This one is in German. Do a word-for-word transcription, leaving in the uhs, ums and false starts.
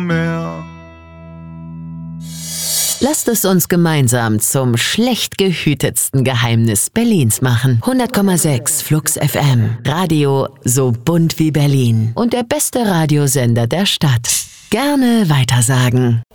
mehr. Lasst es uns gemeinsam zum schlecht gehütetsten Geheimnis Berlins machen. hundert Komma sechs Flux F M. Radio so bunt wie Berlin. Und der beste Radiosender der Stadt. Gerne weitersagen.